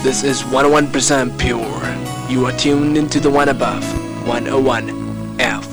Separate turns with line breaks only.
This is 101% pure. You are tuned into the one above, 101 F.